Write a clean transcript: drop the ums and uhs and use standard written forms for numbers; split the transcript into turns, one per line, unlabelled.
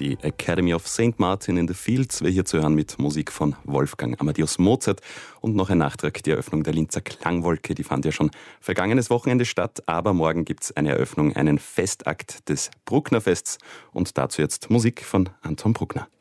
die Academy of St. Martin in the Fields wäre hier zu hören mit Musik von Wolfgang Amadeus Mozart und noch ein Nachtrag, die Eröffnung der Linzer Klangwolke, die fand ja schon vergangenes Wochenende statt, aber morgen gibt es eine Eröffnung, einen Festakt des Brucknerfests und dazu jetzt Musik von Anton Bruckner.